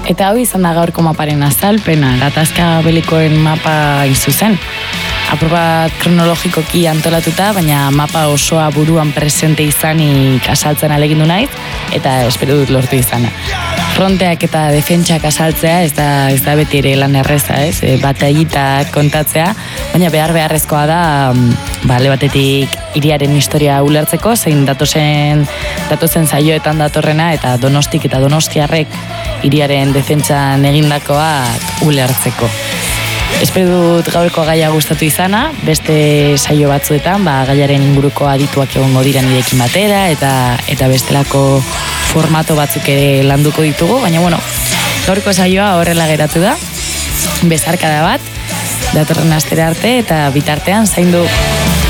Eta hau izan da gaurko maparen azalpena, gatazka belikoen mapa izuzen. Apur bat kronologikoki antolatuta, baina mapa osoa buruan presente izanik asaltzen alegindu naiz, eta espero dut lortu izana. Fronteak eta defentsak asaltzea ez da beti ere lan erreza, ez? Bataitak kontatzea, baina beharrezkoa da, alde batetik hiriaren historia ulertzeko, zein datozen saioetan datorrena, eta Donostik eta Donostiarrek hiriaren defentsan egindakoak ulertzeko. Espero dut gaurko gaia gustatu izana, beste saio batzuetan, gaiaren inguruko adituak egongo dira nirekin batera, eta bestelako formato batzuk ere landuko ditugu, baina gaurko saioa horrela geratu da, bezarkada bat, datorren astera arte, eta bitartean zaindu.